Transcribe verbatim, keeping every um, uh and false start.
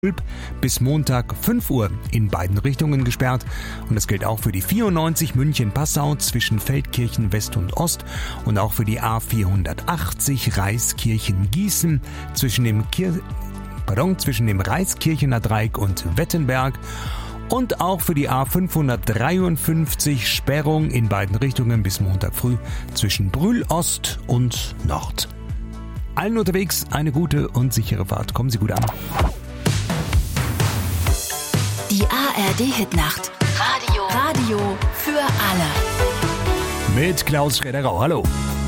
bis Montag fünf Uhr in beiden Richtungen gesperrt. Und das gilt auch für die vierundneunzig München-Passau zwischen Feldkirchen West und Ost und auch für die A vierhundertachtzig Reiskirchen-Gießen zwischen dem, Kir- Pardon, zwischen dem Reiskirchener Dreieck und Wettenberg. Und auch für die A fünfhundertdreiundfünfzig Sperrung in beiden Richtungen bis Montag früh zwischen Brühl Ost und Nord. Allen unterwegs eine gute und sichere Fahrt. Kommen Sie gut an. Die A R D-Hitnacht. Radio. Radio für alle. Mit Klaus Schroeder-Rau. Hallo.